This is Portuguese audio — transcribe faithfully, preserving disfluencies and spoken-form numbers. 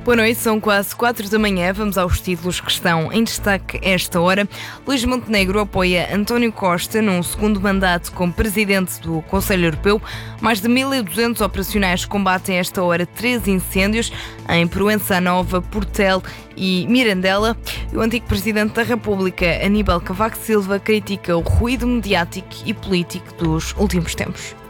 Boa noite, são quase quatro da manhã. Vamos aos títulos que estão em destaque a esta hora. Luís Montenegro apoia António Costa num segundo mandato como presidente do Conselho Europeu. Mais de mil e duzentos operacionais combatem a esta hora três incêndios em Proença Nova, Portel e Mirandela. O antigo presidente da República, Aníbal Cavaco Silva, critica o ruído mediático e político dos últimos tempos.